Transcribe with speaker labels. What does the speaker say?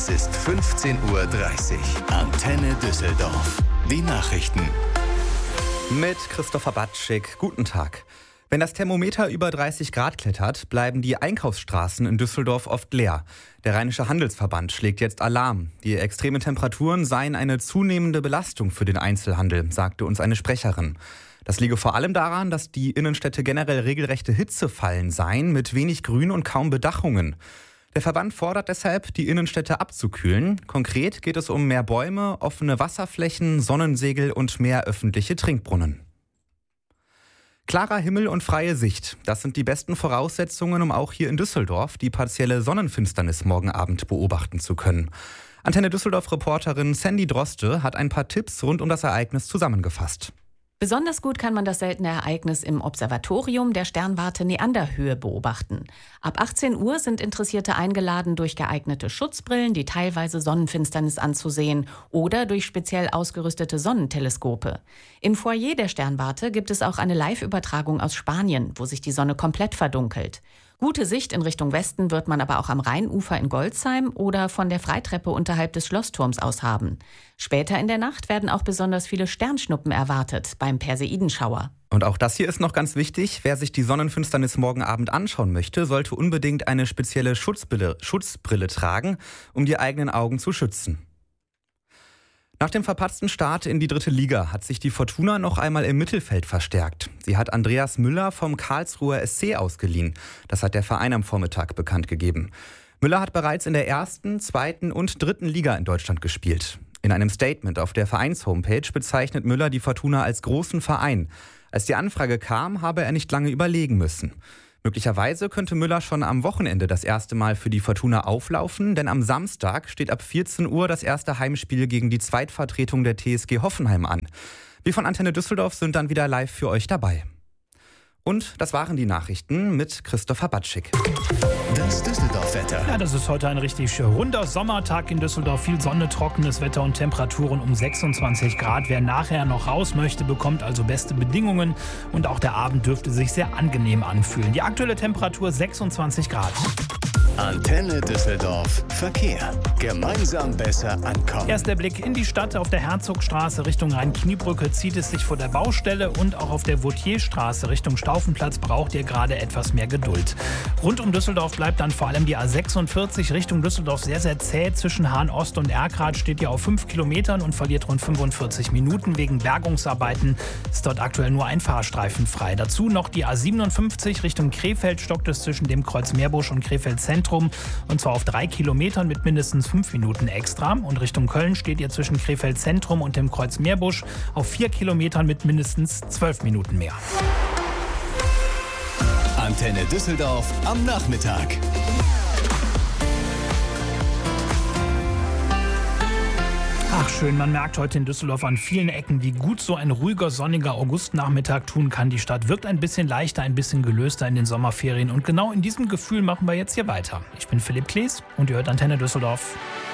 Speaker 1: Es ist 15:30 Uhr. Antenne Düsseldorf. Die Nachrichten.
Speaker 2: Mit Christopher Batschik. Guten Tag. Wenn das Thermometer über 30 Grad klettert, bleiben die Einkaufsstraßen in Düsseldorf oft leer. Der Rheinische Handelsverband schlägt jetzt Alarm. Die extremen Temperaturen seien eine zunehmende Belastung für den Einzelhandel, sagte uns eine Sprecherin. Das liege vor allem daran, dass die Innenstädte generell regelrechte Hitzefallen seien, mit wenig Grün und kaum Bedachungen. Der Verband fordert deshalb, die Innenstädte abzukühlen. Konkret geht es um mehr Bäume, offene Wasserflächen, Sonnensegel und mehr öffentliche Trinkbrunnen. Klarer Himmel und freie Sicht. Das sind die besten Voraussetzungen, um auch hier in Düsseldorf die partielle Sonnenfinsternis morgen Abend beobachten zu können. Antenne Düsseldorf-Reporterin Sandy Droste hat ein paar Tipps rund um das Ereignis zusammengefasst.
Speaker 3: Besonders gut kann man das seltene Ereignis im Observatorium der Sternwarte Neanderhöhe beobachten. Ab 18 Uhr sind Interessierte eingeladen, durch geeignete Schutzbrillen die teilweise Sonnenfinsternis anzusehen oder durch speziell ausgerüstete Sonnenteleskope. Im Foyer der Sternwarte gibt es auch eine Live-Übertragung aus Spanien, wo sich die Sonne komplett verdunkelt. Gute Sicht in Richtung Westen wird man aber auch am Rheinufer in Golzheim oder von der Freitreppe unterhalb des Schlossturms aus haben. Später in der Nacht werden auch besonders viele Sternschnuppen erwartet beim Perseidenschauer.
Speaker 2: Und auch das hier ist noch ganz wichtig. Wer sich die Sonnenfinsternis morgen Abend anschauen möchte, sollte unbedingt eine spezielle Schutzbrille tragen, um die eigenen Augen zu schützen. Nach dem verpatzten Start in die 3. Liga hat sich die Fortuna noch einmal im Mittelfeld verstärkt. Sie hat Andreas Müller vom Karlsruher SC ausgeliehen. Das hat der Verein am Vormittag bekannt gegeben. Müller hat bereits in der 1., 2. und 3. Liga in Deutschland gespielt. In einem Statement auf der Vereins-Homepage bezeichnet Müller die Fortuna als großen Verein. Als die Anfrage kam, habe er nicht lange überlegen müssen. Möglicherweise könnte Müller schon am Wochenende das erste Mal für die Fortuna auflaufen, denn am Samstag steht ab 14 Uhr das erste Heimspiel gegen die Zweitvertretung der TSG Hoffenheim an. Wir von Antenne Düsseldorf sind dann wieder live für euch dabei. Und das waren die Nachrichten mit Christopher Batschik.
Speaker 1: Das Düsseldorf-Wetter.
Speaker 4: Ja, das ist heute ein richtig runder Sommertag in Düsseldorf. Viel Sonne, trockenes Wetter und Temperaturen um 26 Grad. Wer nachher noch raus möchte, bekommt also beste Bedingungen. Und auch der Abend dürfte sich sehr angenehm anfühlen. Die aktuelle Temperatur 26 Grad.
Speaker 1: Antenne Düsseldorf. Verkehr. Gemeinsam besser ankommen.
Speaker 4: Erst der Blick in die Stadt. Auf der Herzogstraße Richtung Rhein-Kniebrücke zieht es sich vor der Baustelle. Und auch auf der Vautierstraße Richtung Staufenplatz braucht ihr gerade etwas mehr Geduld. Rund um Düsseldorf bleibt dann vor allem die A46 Richtung Düsseldorf sehr, sehr zäh. Zwischen Hahn-Ost und Erkrath steht ihr auf 5 Kilometern und verliert rund 45 Minuten. Wegen Bergungsarbeiten ist dort aktuell nur ein Fahrstreifen frei. Dazu noch die A57 Richtung Krefeld, stockt es zwischen dem Kreuz Meerbusch und Krefeld Zentrum. Und zwar auf 3 Kilometern mit mindestens 5 Minuten extra. Und Richtung Köln steht ihr zwischen Krefeld Zentrum und dem Kreuz Meerbusch auf 4 Kilometern mit mindestens 12 Minuten mehr.
Speaker 1: Antenne Düsseldorf am Nachmittag.
Speaker 4: Ach schön, man merkt heute in Düsseldorf an vielen Ecken, wie gut so ein ruhiger, sonniger Augustnachmittag tun kann. Die Stadt wirkt ein bisschen leichter, ein bisschen gelöster in den Sommerferien. Und genau in diesem Gefühl machen wir jetzt hier weiter. Ich bin Philipp Klees und ihr hört Antenne Düsseldorf.